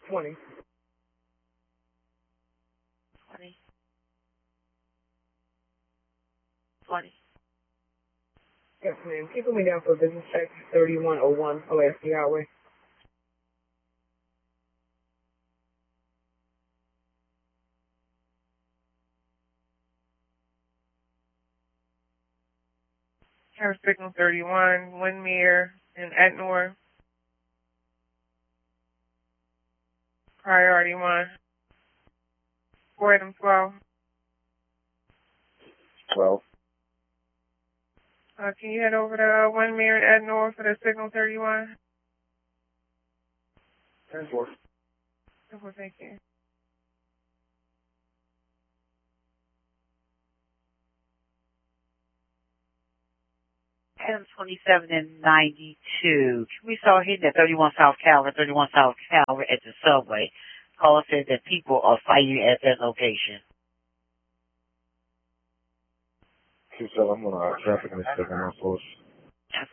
20. 20. 20. Yes, ma'am. Keep me down for business check 3101 Pulaski Highway. Have signal 31, Windmere and Etnor. Priority 1. For item 12. 12. Can you head over to Windmere and Etnor for the signal 31? 10-4. Well, thank you. Item 27 and 92. Can we start hitting at 31 South Calvert, 31 South Calvert at the subway? Caller said that people are fighting at that location. 2-7, I'm going to traffic and step on my post.